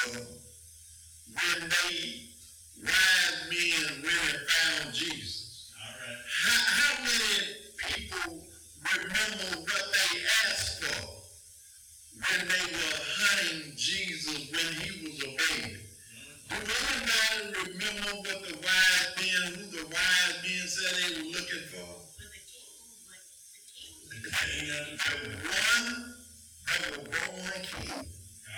when they wise men really found Jesus. All right. How many people remember what they asked for when they were hunting Jesus when he was a baby? Do anybody remember what who the wise men said they were looking for? The king of the one that was born king.